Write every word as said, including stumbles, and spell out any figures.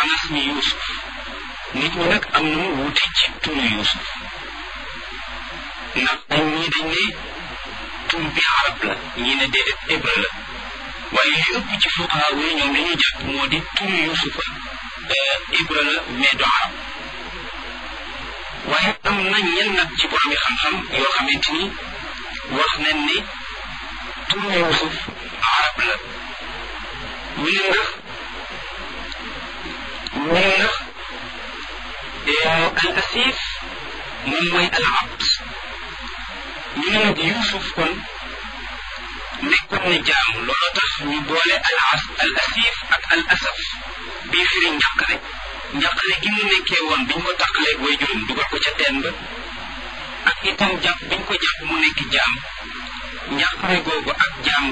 ismi Yuusuf nit ñi nag am nañu wuute ci turu Yuusuf ndax dañ ñii dañ ne tur bi arab la ñii ne déedéet hébreu la waaye li ëpp ci fuqahaa yi ñoom dañuy jàpp moo di turu Yuusufa hébreu la mais du arab waaye am na ñenn nag ci borom yi xam-xam yoo xamante ni wax nañ ne turu Yuusuf arab la ñu ne ndax ñu ne ndax al asif moom mooy al abd ñu ne nag Yuusuf kon nekkoon na jaam looloo tax ñu boole al as al asif ak al asaf bii firi njàqare njàqare gi mu nekkee woon biñ ko tàqaleeg way juróom dugal ko ca teen ba ak itam jàpp biñ ko jàpp mu nekk jaam njàqare googu ak jaam